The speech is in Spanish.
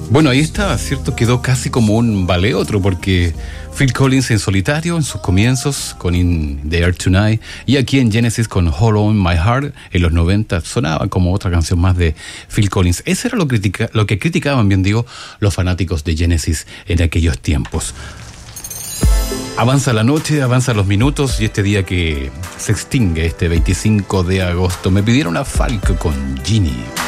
Bueno, ahí está, ¿cierto? Quedó casi como un ballet otro, porque Phil Collins en solitario en sus comienzos con In the Air Tonight, y aquí en Genesis con Hollow in My Heart en los 90 sonaba como otra canción más de Phil Collins. Eso era lo que criticaban, bien digo, los fanáticos de Genesis en aquellos tiempos. Avanza la noche, avanzan los minutos, y este día que se extingue, este 25 de agosto, me pidieron a Falco con Genie.